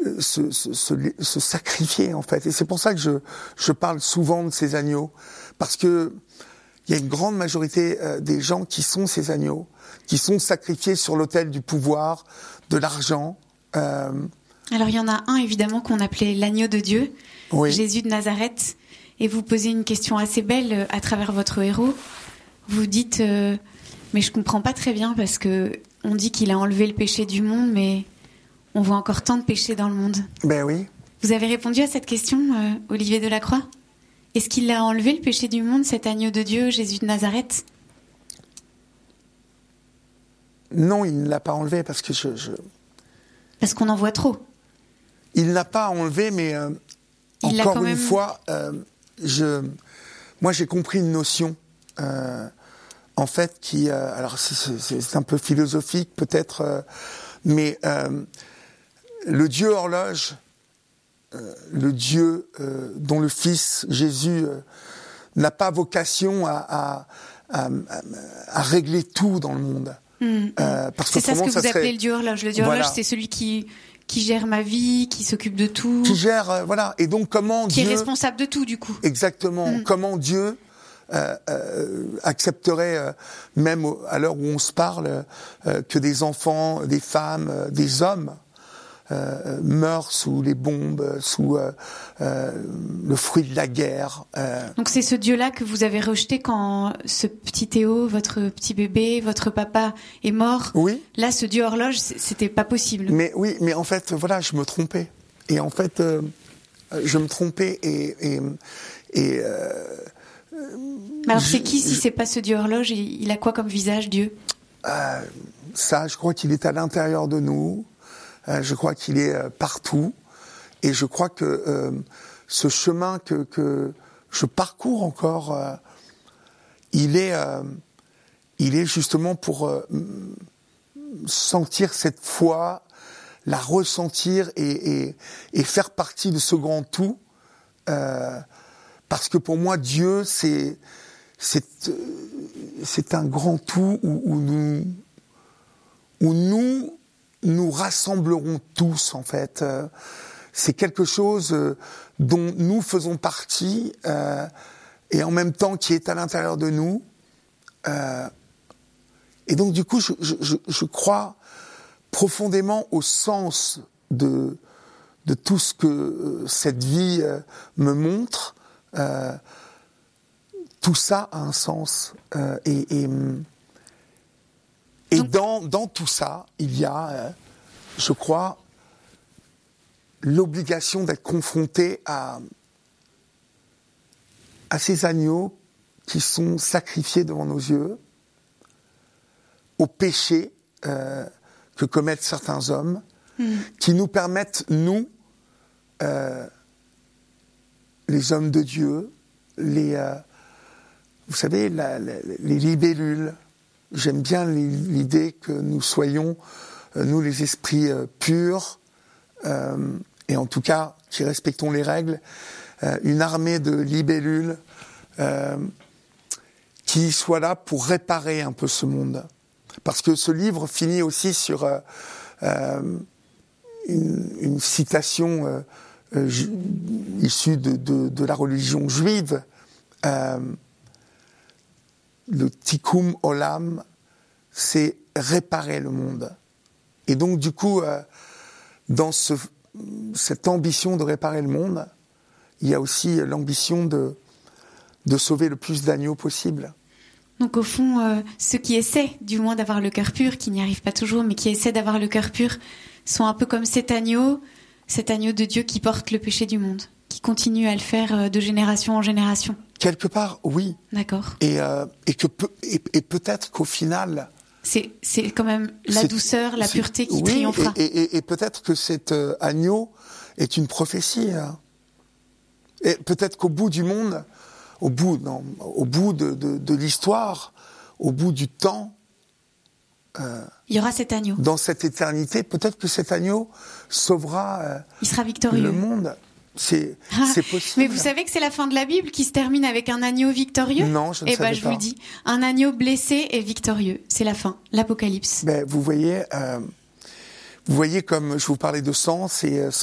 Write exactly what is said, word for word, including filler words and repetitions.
se, se, se, se sacrifier en fait. Et c'est pour ça que je, je parle souvent de ces agneaux, parce que il y a une grande majorité euh, des gens qui sont ces agneaux, qui sont sacrifiés sur l'autel du pouvoir, de l'argent. Euh... Alors il y en a un évidemment qu'on appelait l'agneau de Dieu, oui. Jésus de Nazareth. Et vous posez une question assez belle à travers votre héros. Vous dites, euh, mais je comprends pas très bien parce que on dit qu'il a enlevé le péché du monde, mais on voit encore tant de péchés dans le monde. Ben oui. Vous avez répondu à cette question, euh, Olivier Delacroix ? Est-ce qu'il a enlevé le péché du monde, cet agneau de Dieu, Jésus de Nazareth ? Non, il ne l'a pas enlevé parce que je... je... Parce qu'on en voit trop. Il n'a pas enlevé, mais euh, il encore quand une même... fois, euh, je... moi j'ai compris une notion, euh, en fait, qui... Euh, alors c'est, c'est, c'est un peu philosophique peut-être, euh, mais euh, le Dieu horloge, euh, le Dieu euh, dont le Fils Jésus euh, n'a pas vocation à, à, à, à régler tout dans le monde. Mmh. Euh, parce c'est ça ce que vous ça appelez serait... le Dieu horloge. Le Dieu voilà. horloge, c'est celui qui, qui gère ma vie, qui s'occupe de tout. Qui gère, euh, voilà. Et donc comment qui Dieu... est responsable de tout, du coup. Exactement. Mmh. Comment Dieu euh, euh, accepterait, euh, même au, à l'heure où on se parle, euh, que des enfants, des femmes, euh, des hommes euh, meurent sous les bombes, sous euh, euh, le fruit de la guerre. Euh. Donc c'est ce Dieu-là que vous avez rejeté quand ce petit Théo, votre petit bébé, votre papa est mort. Oui. Là, ce Dieu horloge, c'était pas possible. Mais oui, mais en fait, voilà, je me trompais. Et en fait, euh, je me trompais et et, et euh, mais alors c'est qui si c'est pas ce Dieu horloge? Il a quoi comme visage, Dieu? euh, Ça, je crois qu'il est à l'intérieur de nous. Euh, je crois qu'il est euh, partout. Et je crois que euh, ce chemin que, que je parcours encore, euh, il est, euh, il est justement pour euh, sentir cette foi, la ressentir et, et, et faire partie de ce grand tout. Euh, parce que pour moi, Dieu, c'est, c'est, c'est un grand tout où, où nous, où nous, nous rassemblerons tous, en fait. Euh, c'est quelque chose euh, dont nous faisons partie euh, et en même temps qui est à l'intérieur de nous. Euh, et donc, du coup, je, je, je crois profondément au sens de, de tout ce que euh, cette vie euh, me montre. Euh, tout ça a un sens. Euh, et et, et dans, dans tout ça, il y a, euh, je crois, l'obligation d'être confronté à, à ces agneaux qui sont sacrifiés devant nos yeux, au péché euh, que commettent certains hommes, mmh. qui nous permettent, nous, euh, les hommes de Dieu, les, euh, vous savez, la, la, les libellules. J'aime bien l'idée que nous soyons, euh, nous les esprits euh, purs, euh, et en tout cas qui respectons les règles, euh, une armée de libellules euh, qui soit là pour réparer un peu ce monde. Parce que ce livre finit aussi sur euh, euh, une, une citation euh, euh, ju- issue de, de, de la religion juive. Euh, le tikkun olam, c'est réparer le monde. Et donc du coup, euh, dans ce, cette ambition de réparer le monde, il y a aussi l'ambition de, de sauver le plus d'agneaux possible. Donc au fond, euh, ceux qui essaient du moins d'avoir le cœur pur, qui n'y arrivent pas toujours, mais qui essaient d'avoir le cœur pur, sont un peu comme cet agneau, cet agneau de Dieu qui porte le péché du monde, qui continue à le faire de génération en génération. Quelque part, oui. D'accord. Et, euh, et, que pe- et, et peut-être qu'au final... C'est, c'est quand même la c'est, douceur, la pureté qui oui, triomphera. Et, et, et peut-être que cet euh, agneau est une prophétie. Hein. Et peut-être qu'au bout du monde, au bout, non, au bout de, de, de l'histoire, au bout du temps, euh, il y aura cet agneau. Dans cette éternité, peut-être que cet agneau sauvera euh, il sera victorieux. Le monde. C'est, ah, c'est possible. Mais vous savez que c'est la fin de la Bible qui se termine avec un agneau victorieux ? Non, je ne eh savais ben, je pas. vous le dis, un agneau blessé et victorieux. C'est la fin, l'Apocalypse. Ben, vous voyez, euh, vous voyez comme je vous parlais de sang, c'est